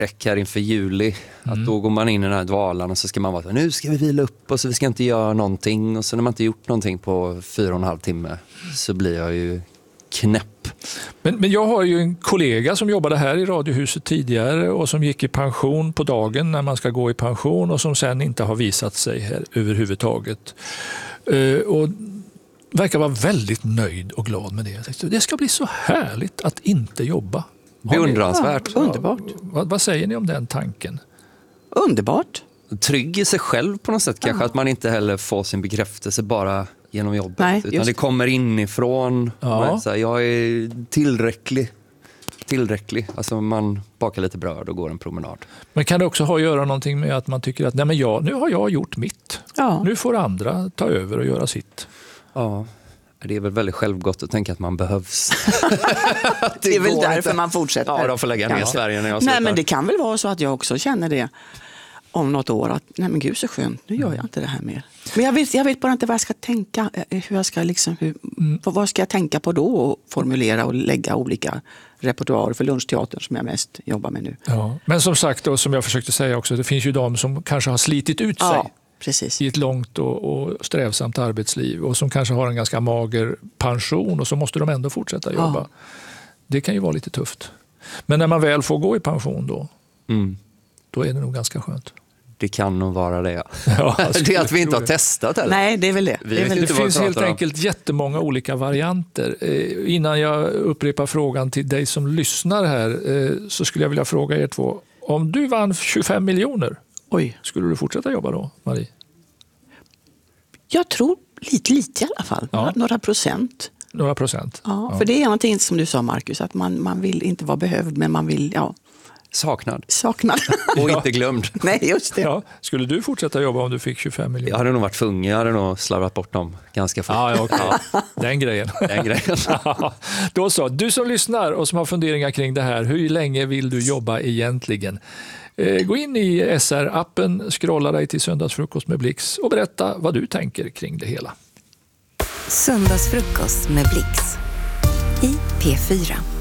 räck här inför juli. Att då går man in i den här dvalan och så ska man vara så, nu ska vi vila upp och så vi ska inte göra någonting. Och så när man inte gjort någonting på 4,5 timme så blir jag ju knäpp. Men jag har ju en kollega som jobbade här i Radiohuset tidigare och som gick i pension på dagen när man ska gå i pension och som sen inte har visat sig här överhuvudtaget. Och verkar vara väldigt nöjd och glad med det. Jag tänkte, det ska bli så härligt att inte jobba. Beundransvärt. Ja, underbart. Vad säger ni om den tanken? Underbart. Trygg i sig själv på något sätt kanske. Att man inte heller får sin bekräftelse bara genom jobbet. Nej, utan det kommer inifrån. Ja. Så här, jag är tillräcklig. Alltså man bakar lite bröd och går en promenad. Men kan det också ha att göra någonting med att man tycker att nej men nu har jag gjort mitt. Ja. Nu får andra ta över och göra sitt. Ja, det är väl väldigt självgott att tänka att man behövs. Det är väl därför man fortsätter. Ja, de får lägga ner Sverige när jag slutar. Nej, men det kan väl vara så att jag också känner det om något år. Att nej men gud så skönt, nu gör jag inte det här mer. Men jag vet bara inte vad jag ska tänka. Hur jag ska vad ska jag tänka på då och formulera och lägga olika repertoarer för Lunchteatern som jag mest jobbar med nu. Ja. Men som sagt, och som jag försökte säga också, det finns ju de som kanske har slitit ut sig. Ja, precis. I ett långt och strävsamt arbetsliv och som kanske har en ganska mager pension och så måste de ändå fortsätta jobba. Ja. Det kan ju vara lite tufft. Men när man väl får gå i pension då är det nog ganska skönt. Det kan nog vara det. Ja, det är att vi inte har testat heller. Nej, det är väl det. Det finns helt enkelt jättemånga olika varianter. Innan jag upprepar frågan till dig som lyssnar här så skulle jag vilja fråga er två. Om du vann 25 miljoner, skulle du fortsätta jobba då, Marie? Jag tror lite i alla fall. Ja. Några procent. Några procent? Ja, för det är någonting som du sa, Marcus, att man vill inte vara behövd, men man vill, Saknad. Och inte glömd. Nej, just det. Ja. Skulle du fortsätta jobba om du fick 25 miljoner? Jag hade nog varit tvungen. Jag hade nog slarvat bort dem ganska fort. Ja, okay. Den grejen. Då så, du som lyssnar och som har funderingar kring det här, hur länge vill du jobba egentligen? Gå in i SR-appen, scrolla dig till Söndagsfrukost med Blix och berätta vad du tänker kring det hela. Söndagsfrukost med Blix i P4.